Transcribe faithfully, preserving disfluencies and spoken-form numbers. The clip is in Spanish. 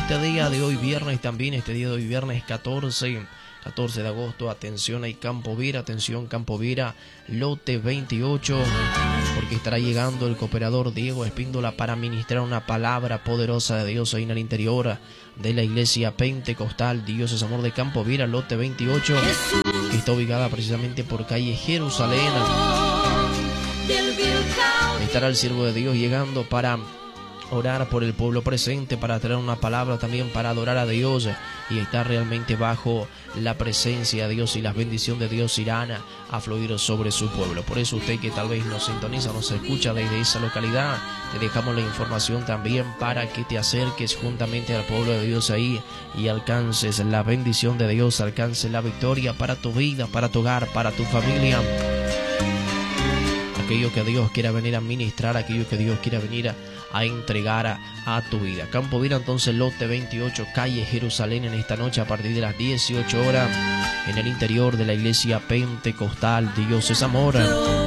este día de hoy viernes también, este día de hoy viernes catorce, catorce de agosto, atención ahí Campo Vira, atención Campo Vira, lote veintiocho, porque estará llegando el cooperador Diego Espíndola para ministrar una palabra poderosa de Dios ahí en el interior de la iglesia pentecostal Dios es Amor de Campo Vira, lote veintiocho, que está ubicada precisamente por calle Jerusalén. Estará el siervo de Dios llegando para orar por el pueblo presente, para traer una palabra también para adorar a Dios y estar realmente bajo la presencia de Dios, y las bendiciones de Dios irán a fluir sobre su pueblo. Por eso usted que tal vez nos sintoniza, nos escucha desde esa localidad, te dejamos la información también para que te acerques juntamente al pueblo de Dios ahí y alcances la bendición de Dios, alcances la victoria para tu vida, para tu hogar, para tu familia. Aquello que Dios quiera venir a ministrar, aquello que Dios quiera venir a, a entregar a, a tu vida. Campo Vira, entonces, lote veintiocho, calle Jerusalén, en esta noche a partir de las dieciocho horas, en el interior de la iglesia pentecostal Dios es Amor.